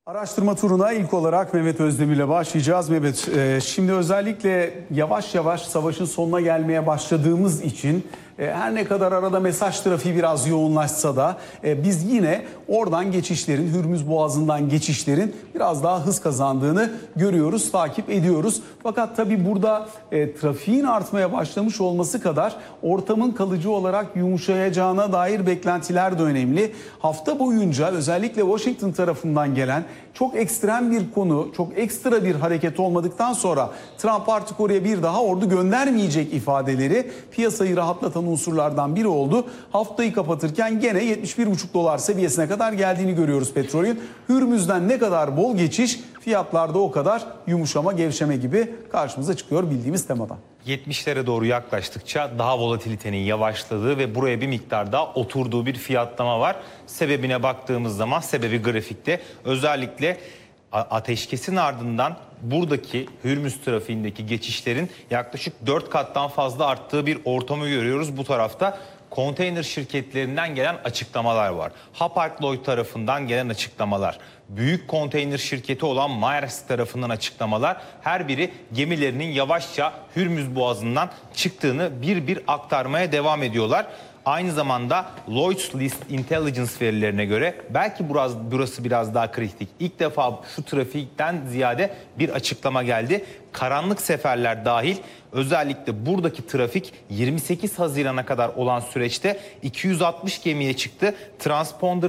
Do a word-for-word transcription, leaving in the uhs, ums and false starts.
Araştırma turuna ilk olarak Mehmet Özdemir ile başlayacağız. Mehmet, e, şimdi özellikle yavaş yavaş savaşın sonuna gelmeye başladığımız için e, her ne kadar arada mesaj trafiği biraz yoğunlaşsa da e, biz yine oradan geçişlerin, Hürmüz Boğazı'ndan geçişlerin biraz daha hız kazandığını görüyoruz, takip ediyoruz. Fakat tabii burada e, trafiğin artmaya başlamış olması kadar ortamın kalıcı olarak yumuşayacağına dair beklentiler de önemli. Hafta boyunca özellikle Washington tarafından gelen çok ekstrem bir konu, çok ekstra bir hareket olmadıktan sonra Trump artık oraya bir daha ordu göndermeyecek ifadeleri piyasayı rahatlatan unsurlardan biri oldu. Haftayı kapatırken gene yetmiş bir buçuk dolar seviyesine kadar geldiğini görüyoruz petrolün. Hürmüz'den ne kadar bol geçiş, fiyatlarda o kadar yumuşama, gevşeme gibi karşımıza çıkıyor bildiğimiz temadan. yetmişlere doğru yaklaştıkça daha volatilitenin yavaşladığı ve buraya bir miktar daha oturduğu bir fiyatlama var. Sebebine baktığımız zaman sebebi grafikte özellikle ateşkesin ardından buradaki Hürmüz trafiğindeki geçişlerin yaklaşık dört kattan fazla arttığı bir ortamı görüyoruz. Bu tarafta konteyner şirketlerinden gelen açıklamalar var. Hapag-Lloyd tarafından gelen açıklamalar. Büyük konteyner şirketi olan Maersk tarafından açıklamalar. Her biri gemilerinin yavaşça Hürmüz Boğazı'ndan çıktığını bir bir aktarmaya devam ediyorlar. Aynı zamanda Lloyd's List Intelligence verilerine göre belki burası, burası biraz daha kritik. İlk defa şu trafikten ziyade bir açıklama geldi. Karanlık seferler dahil özellikle buradaki trafik yirmi sekiz Haziran'a kadar olan süreçte iki yüz altmış gemiye çıktı. Transponder